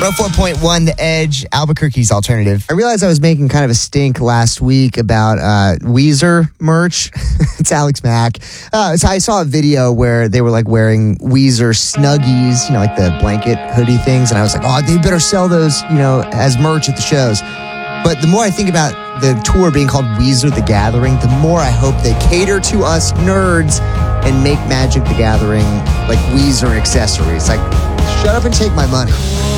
104.1 The Edge, Albuquerque's alternative. I realized I was making kind of a stink last week about Weezer merch. It's Alex Mack. So I saw a video where they were like wearing Weezer Snuggies, like the blanket hoodie things. And I was like, oh, they better sell those, as merch at the shows. But the more I think about the tour being called Weezer the Gathering, the more I hope they cater to us nerds and make Magic the Gathering like Weezer accessories. Like, shut up and take my money.